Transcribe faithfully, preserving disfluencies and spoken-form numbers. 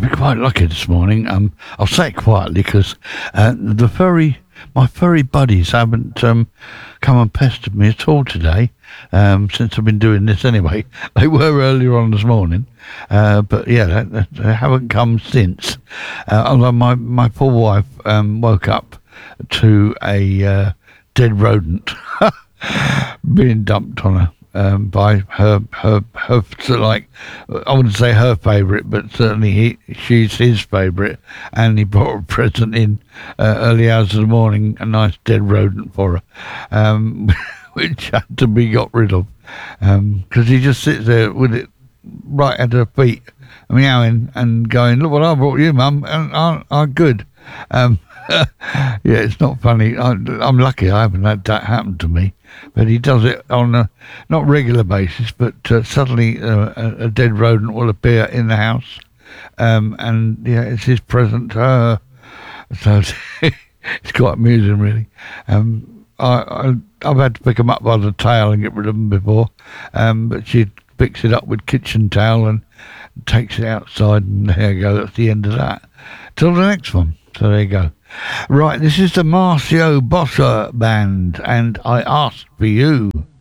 been quite lucky this morning. Um, I'll say it quietly because uh, the furry, my furry buddies haven't um, come and pestered me at all today. Um, since I've been doing this anyway, they were earlier on this morning, uh, but yeah, they, they, they haven't come since. Uh, although my my poor wife um, woke up to a uh, dead rodent being dumped on her. Um, by her, her, her, sort of like, I wouldn't say her favourite, but certainly he, she's his favourite, and he brought a present in uh, early hours of the morning, a nice dead rodent for her, um, which had to be got rid of, because um, he just sits there with it right at her feet, meowing and going, "Look what I brought you, Mum, and aren't I good?" Um, yeah, it's not funny. I, I'm lucky I haven't had that happen to me. But he does it on a not regular basis, but uh, suddenly uh, a, a dead rodent will appear in the house, um, and yeah, it's his present to her. So it's quite amusing, really. Um, I, I, I've had to pick them up by the tail and get rid of them before, um, but she picks it up with kitchen towel and takes it outside, and there you go. That's the end of that. Till the next one. So there you go. Right, this is the Marcio Bossa Band, and I Asked For You.